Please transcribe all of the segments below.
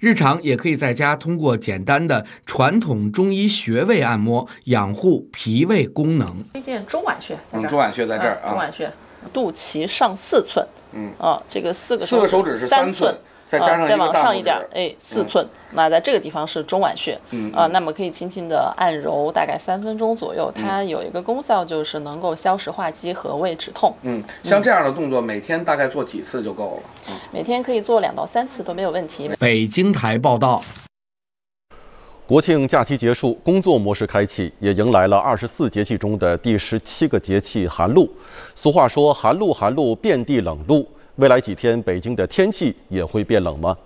日常也可以在家通过简单的传统中医穴位按摩养护脾胃功能。 推荐中脘穴， 中脘穴在这儿啊， 中脘穴，肚脐上4寸，这个4个手指是3寸。再加上再往上一点，4寸，那在这个地方是中脘穴，那么可以轻轻的按揉，大概3分钟左右。它有一个功效就是能够消食化积、和胃止痛。 像这样的动作，每天大概做几次就够了？ 每天可以做2到3次都没有问题。 北京台报道。 国庆假期结束，工作模式开启，也迎来了24节气中的第17个节气寒露。俗话说，寒露寒露，遍地冷露。未来几天，北京的天气也会变冷吗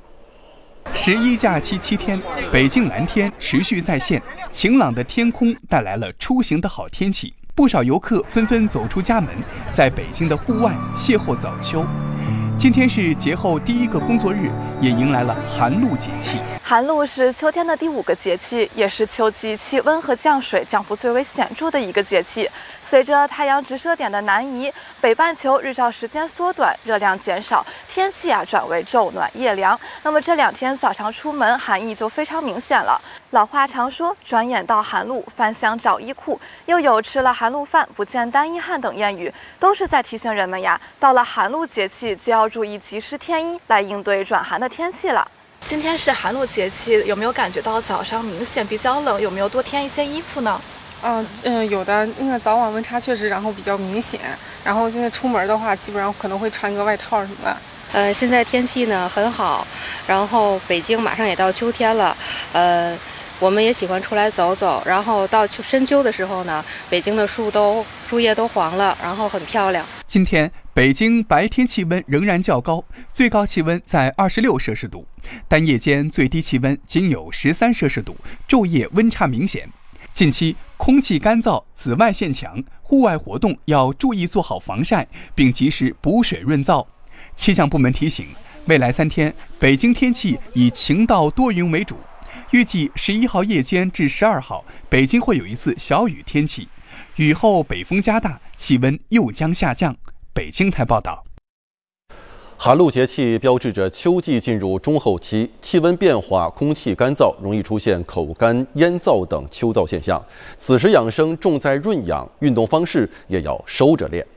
？11假期7天，北京蓝天持续再现，晴朗的天空带来了出行的好天气，不少游客纷纷走出家门，在北京的户外邂逅早秋。今天是节后第1个工作日，也迎来了寒露节气。 寒露是秋天的第5个节气，也是秋季气温和降水降幅最为显著的一个节气。随着太阳直射点的南移，北半球日照时间缩短，热量减少，天气转为昼暖夜凉。那么这2天早上出门寒意就非常明显了。老话常说，转眼到寒露，返乡找衣裤，又有吃了寒露饭不见单衣汗等谚语，都是在提醒人们呀，到了寒露节气就要注意及时添衣，来应对转寒的天气了。今天是寒露节气，有没有感觉到早上明显比较冷？有没有多添一些衣服呢？ 有的，那个早晚温差确实然后比较明显，然后现在出门的话，基本上可能会穿个外套什么的。 现在天气呢很好，然后北京马上也到秋天了，我们也喜欢出来走走，然后到深秋的时候呢，北京的树叶都黄了，然后很漂亮。 今天北京白天气温仍然较高，最高气温在26摄氏度，但夜间最低气温仅有13摄氏度，昼夜温差明显。近期空气干燥，紫外线强，户外活动要注意做好防晒，并及时补水润燥。气象部门提醒，未来3天北京天气以晴到多云为主，预计11号夜间至12号，北京会有一次小雨天气，雨后北风加大，气温又将下降。北京台报道。 寒露节气标志着秋季进入中后期，气温变化，空气干燥，容易出现口干、咽燥等秋燥现象。此时养生重在润养，运动方式也要收着练。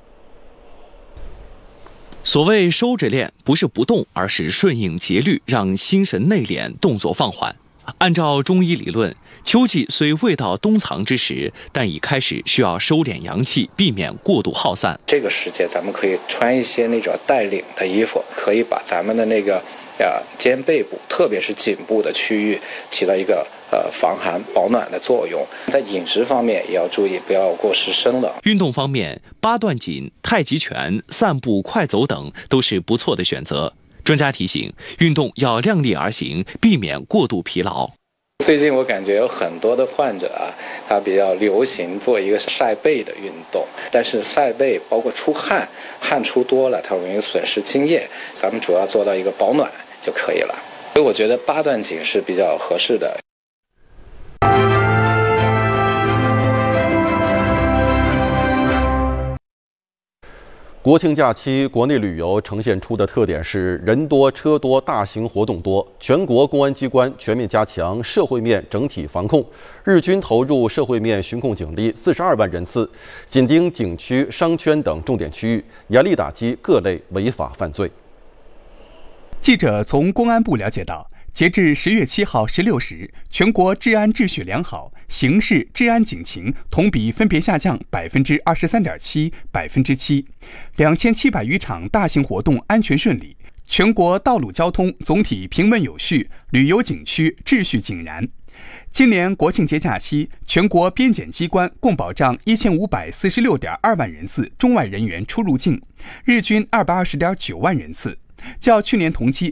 所谓收着练，不是不动，而是顺应节律，让心神内敛，动作放缓。按照中医理论，秋季虽未到冬藏之时，但已开始需要收敛阳气，避免过度耗散。 这个时节，咱们可以穿一些那种带领的衣服，可以把咱们的那个肩背部，特别是颈部的区域，起到一个防寒保暖的作用。在饮食方面也要注意，不要过食生冷。 运动方面，八段锦、太极拳、散步、快走等都是不错的选择。专家提醒，运动要量力而行，避免过度疲劳。 最近我感觉有很多的患者他比较流行做一个晒背的运动，但是晒背包括出汗，汗出多了，它容易损失津液。咱们主要做到一个保暖就可以了。所以我觉得八段锦是比较合适的。 国庆假期，国内旅游呈现出的特点是人多车多，大型活动多。全国公安机关全面加强社会面整体防控，日均投入社会面巡控警力42万人次，紧盯景区、商圈等重点区域，严厉打击各类违法犯罪。 记者从公安部了解到，截至10月7号16时，全国治安秩序良好，刑事治安警情同比分别下降23.7%、7%。2700余场大型活动安全顺利，全国道路交通总体平稳有序，旅游景区秩序井然。今年国庆节假期，全国边检机关共保障1546.2万人次中外人员出入境，日均220.9万人次，较去年同期